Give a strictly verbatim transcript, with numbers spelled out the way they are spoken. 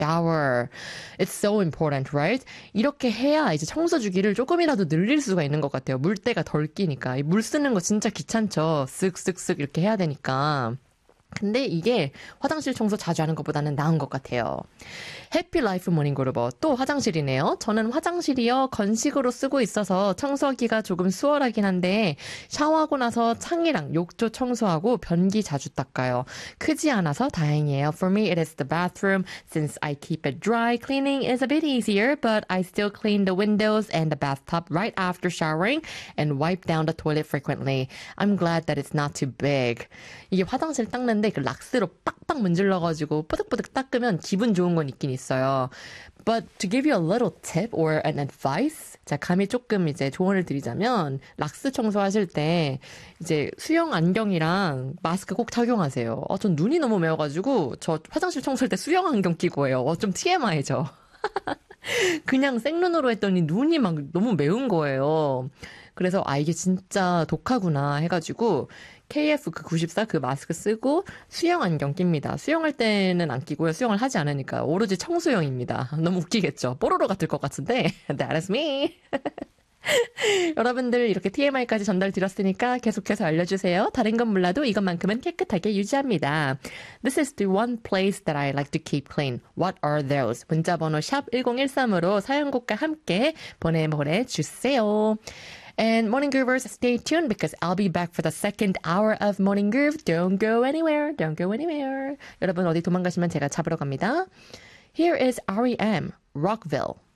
shower. It's so important, right? 이렇게 해야 이제 청소 주기를 조금이라도 늘릴 수가 있는 것 같아요. 물때가 덜 끼니까. 물 쓰는 거 진짜 귀찮죠. 쓱쓱쓱 이렇게 해야 되니까. 근데 이게 화장실 청소 자주 하는 것보다는 나은 것 같아요. 해피라이프 모닝그루버 또 화장실이네요. 저는 화장실이요 건식으로 쓰고 있어서 청소하기가 조금 수월하긴 한데 샤워하고 나서 창이랑 욕조 청소하고 변기 자주 닦아요. 크지 않아서 다행이에요. For me it is the bathroom since I keep it dry. Cleaning is a bit easier but I still clean the windows and the bathtub right after showering and wipe down the toilet frequently. I'm glad that it's not too big. 이게 화장실 닦는 그 락스로 빡빡 문질러가지고 뿌득뿌득 닦으면 기분 좋은 건 있긴 있어요. But to give you a little tip or an advice, 자 감히 조금 이제 조언을 드리자면 락스 청소하실 때 이제 수영 안경이랑 마스크 꼭 착용하세요. 어, 전 눈이 너무 매워가지고 저 화장실 청소할 때 수영 안경 끼고 해요. 어, 좀 티엠아이죠. 그냥 생눈으로 했더니 눈이 막 너무 매운 거예요. 그래서 아 이게 진짜 독하구나 해가지고 케이에프 그 구십사 그 마스크 쓰고 수영 안경 낍니다. 수영할 때는 안 끼고요. 수영을 하지 않으니까 오로지 청소용입니다. 너무 웃기겠죠? 뽀로로 같을 것 같은데 That is me. 여러분들 이렇게 티엠아이까지 전달드렸으니까 계속해서 알려주세요. 다른 건 몰라도 이것만큼은 깨끗하게 유지합니다. This is the one place that I like to keep clean. What are those? 문자번호 샵 일공일삼으로 사연곡과 함께 보내보내주세요. And Morning Groovers, stay tuned because I'll be back for the second hour of Morning Groove. Don't go anywhere. Don't go anywhere. 여러분 어디 도망가시면 제가 잡으러 갑니다. Here is R E M, Rockville.